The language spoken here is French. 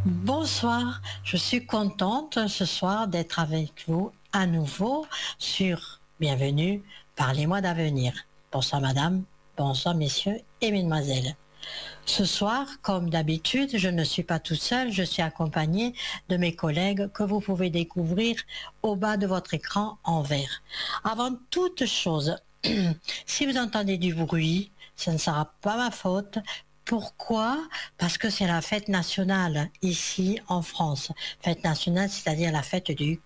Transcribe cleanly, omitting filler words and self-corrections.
Bonsoir, je suis contente ce soir d'être avec vous à nouveau sur Bienvenue, parlez-moi d'avenir. Bonsoir madame, bonsoir messieurs et mesdemoiselles. Ce soir, comme d'habitude, je ne suis pas toute seule, je suis accompagnée de mes collègues que vous pouvez découvrir au bas de votre écran en vert. Avant toute chose, si vous entendez du bruit, ce ne sera pas ma faute. Pourquoi? Parce que c'est la fête nationale ici en France. Fête nationale, c'est-à-dire la fête du